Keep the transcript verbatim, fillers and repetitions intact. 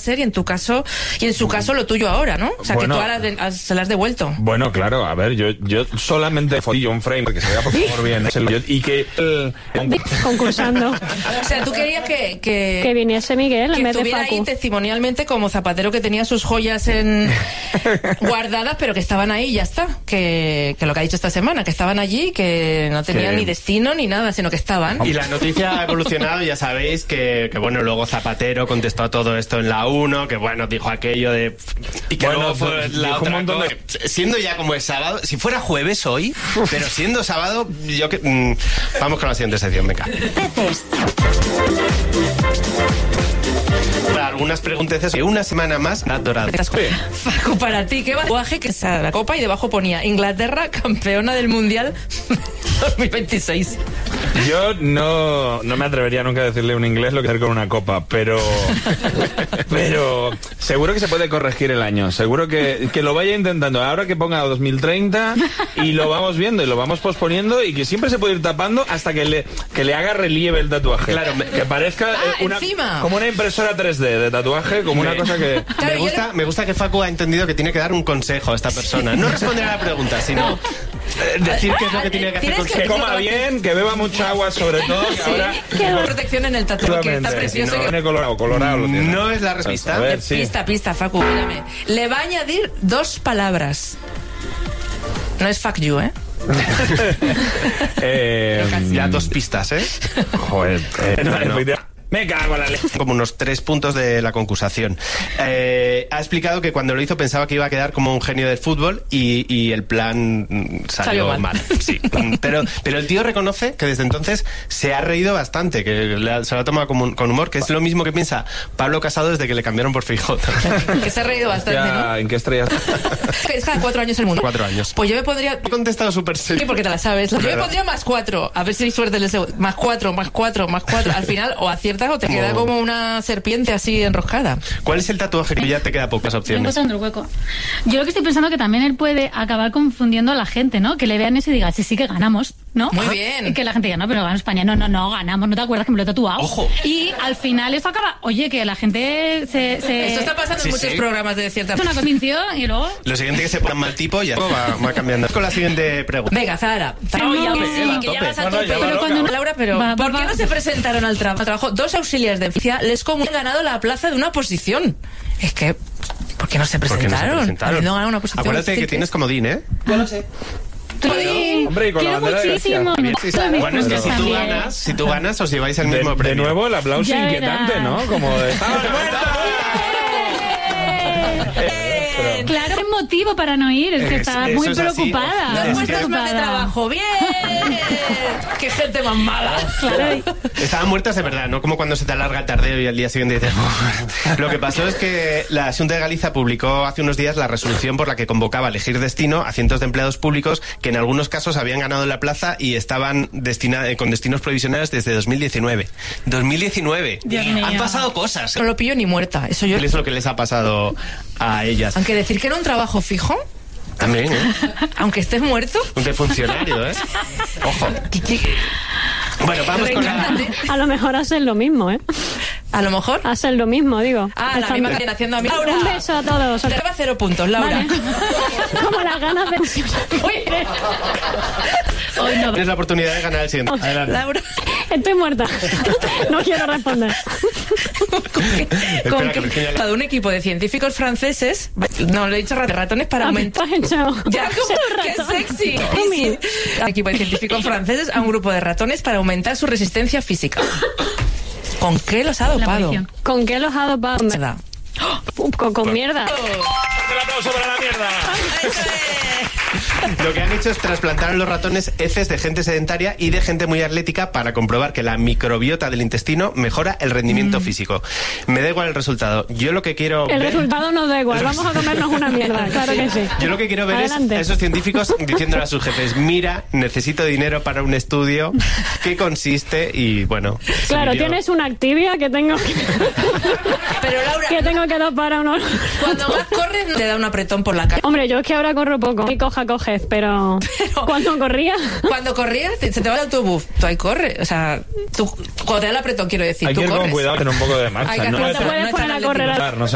ser, y en tu caso, y en su caso lo tuyo ahora, ¿no? O sea, bueno, que tú ahora has, se las has devuelto. Bueno, claro, a ver, yo, yo solamente fotillo un frame, que se vea por favor bien, ¿eh? El, y que el, concursando. O sea, tú querías que... Que, que viniese Miguel en vez de estuviera Facu. ahí testimonialmente como Zapatero, que tenía sus joyas en guardadas, pero que estaban ahí y ya está. Que, que lo que ha dicho esta semana, que estaban allí, que no tenían que... ni destino ni nada, sino que estaban. Y la noticia ha evolucionado, ya sabéis, que, que bueno, luego Zapatero contestó a todo esto en la uno, que bueno, dijo aquello de... Y que bueno, luego fue la dijo otra un montón cosa, de... Siendo ya como es sábado, si fuera jueves hoy, pero siendo sábado, yo que... Mmm, vamos con la siguiente sección, venga. Para algunas preguntas, una semana más, la dorada. Facu, para ti, ¿qué tatuaje que es la copa y debajo ponía Inglaterra campeona del Mundial dos mil veintiséis? Yo no, no me atrevería nunca a decirle a un inglés lo que hacer con una copa, pero pero seguro que se puede corregir el año, seguro que, que lo vaya intentando, ahora que ponga dos mil treinta y lo vamos viendo y lo vamos posponiendo, y que siempre se puede ir tapando hasta que le, que le haga relieve el tatuaje. Claro, que parezca ah, eh, una, encima. como una impresora tres D de tatuaje, como me, una cosa que... Claro, me, gusta, le... me gusta que Facu ha entendido que tiene que dar un consejo a esta persona. No responder a la pregunta, sino... No. Decir qué es lo que tiene que hacer con que coma bien, que beba mucha agua, sobre todo, que sí, ahora... que protección en el tatuaje, que está precioso. Si no, tiene colorado, colorado lo tiene. No es la respuesta. A ver, sí. Pista, pista, Facu, mírame. Le va a añadir dos palabras. No es fuck you, ¿eh? eh ya dos pistas, ¿eh? Joder, eh, no, no. no. Me cago en la leche. Como unos tres puntos de la concursación. Eh, ha explicado que cuando lo hizo pensaba que iba a quedar como un genio del fútbol y, y el plan salió, salió mal. mal. Sí. pero, pero el tío reconoce que desde entonces se ha reído bastante, que le, se lo ha tomado con, con humor, que es lo mismo que piensa Pablo Casado desde que le cambiaron por Feijóo. Que se ha reído bastante, ya, ¿no? ¿en qué estrella? Es cada cuatro años el mundo. Cuatro años. Pues yo me pondría... He contestado súper serio. Sí, porque te la sabes. Yo me ¿verdad? pondría más cuatro. A ver si hay suerte en el segundo. Más cuatro, más cuatro, más cuatro. Al final, o aciertas o te queda como una serpiente así enroscada. ¿Cuál es el tatuaje que ya te queda pocas Estoy opciones? encontrando el hueco. Yo lo que estoy pensando que también él puede acabar confundiendo a la gente, ¿no? Que le vean eso y diga, sí, sí que ganamos, ¿no? Muy bien. Y que la gente diga, no, pero gana España. No, no, no, ganamos. ¿No te acuerdas que me lo he tatuado? Ojo. Y al final esto acaba... Oye, que la gente se... se... Esto está pasando Sí, en muchos sí. programas de cierta... Es una convicción y luego... Lo siguiente que se ponga mal tipo ya va, va cambiando. Con la siguiente pregunta. Venga, Zahara. No, ya, que sí, sí. que Tope. ya vas a Bueno, tope. ya va Pero loca. cuando no- Laura, pero Va, va, ¿por qué va. no se presentaron al tra- al trabajo dos auxiliares de oficina? Les como han ganado la plaza de una posición. Es que, ¿por qué no se ¿Por qué no se presentaron? presentaron? Habiendo ganado una posición. Acuérdate que sí, tienes comodín, ¿eh? Sí, Hombre, y con la quiero bandera de muchísimo. Grecia. Sí, sí. También. Bueno, es que si tú También. ganas, si tú ganas, os lleváis el De, mismo de premio. nuevo el aplauso Ya inquietante, verás. ¿no? Como de... ¡Estamos muertos! Bien. Claro, es motivo para no ir, es que Es- está eso muy es así. preocupada. Dos Es puestos que- más de trabajo. ¡Bien! ¡Qué gente más mala! Claro. Estaban muertas de verdad, no como cuando se te alarga el tardeo y al día siguiente dices... "Uf". Lo que pasó es que la Xunta de Galicia publicó hace unos días la resolución por la que convocaba a elegir destino a cientos de empleados públicos que en algunos casos habían ganado la plaza y estaban destina- eh, con destinos provisionales desde dos mil diecinueve. dos mil diecinueve. Dios mío. Han pasado cosas. No lo pillo ni muerta. Eso yo... ¿Qué es lo que les ha pasado a ellas? Aunque decir que era un trabajo fijo, También, ¿eh? aunque estés muerto... Un de funcionario, ¿eh? Ojo. ¿qué- qué- Bueno, vamos con la... Reencántate. A lo mejor hacen lo mismo, ¿eh? A lo mejor... Hacen lo mismo, digo. Ah, la Están- misma que haciendo a mí. Laura. Un beso a todos. Te daba cero puntos, Laura. Vale. Como las ganas de... Muy bien. Hoy no. Tienes la oportunidad de ganar el siguiente. Adelante. Laura. Estoy muerta. No quiero responder. ¿Con qué? Espera, ¿Con que qué? Virginia le- De un equipo de científicos franceses, no le he dicho rat- ratones para aumentar. Has hecho- Ya, has como hecho qué ratón. sexy. Tumi. Sí, sí. Un equipo de científicos franceses a un grupo de ratones para aumentar su resistencia física. ¿Con qué los ha La dopado? munición. ¿Con qué los ha dopado? Nada. Con, con mierda. ¡Un aplauso para la mierda! Lo que han hecho es trasplantar a los ratones heces de gente sedentaria y de gente muy atlética para comprobar que la microbiota del intestino mejora el rendimiento físico. Me da igual el resultado. Yo lo que quiero El ver... resultado nos da igual. Vamos a comernos una mierda. Claro que sí. Yo lo que quiero ver Adelante. es a esos científicos diciéndole a sus jefes, mira, necesito dinero para un estudio, ¿qué consiste? Y bueno... Claro, se lió. tienes una activia que tengo que, Pero Laura, que tengo que dopar a unos... cuando más corres te da un apretón por la cara. Hombre, yo es que ahora corro poco. Y coja, coges, pero... Pero- Cuando corría... Cuando corrías, te- se te va el autobús. Tú ahí corres. O sea, tú, cuando te da el apretón, quiero decir, Hay tú que ir con corres. cuidado, tener un poco de marcha. Hay que no hacer- es- Te puedes no es poner tan a correr. no se